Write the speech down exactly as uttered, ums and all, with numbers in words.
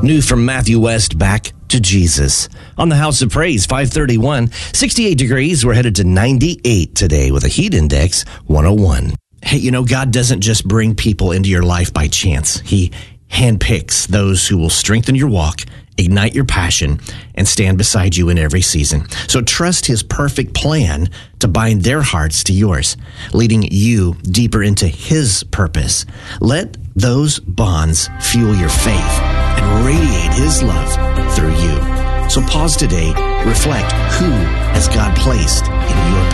New from Matthew West, Back to Jesus. On the House of Praise, five thirty-one, sixty-eight degrees. We're headed to ninety-eight today with a heat index one oh one. Hey, you know, God doesn't just bring people into your life by chance. He handpicks those who will strengthen your walk, ignite your passion, and stand beside you in every season. So trust his perfect plan to bind their hearts to yours, leading you deeper into his purpose. Let those bonds fuel your faith and radiate his love through you. So pause today, reflect, who has God placed in your